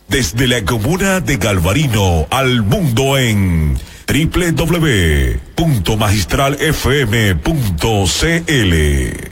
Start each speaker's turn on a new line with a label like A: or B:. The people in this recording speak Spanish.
A: Desde la comuna de Galvarino al mundo en www.magistralfm.cl.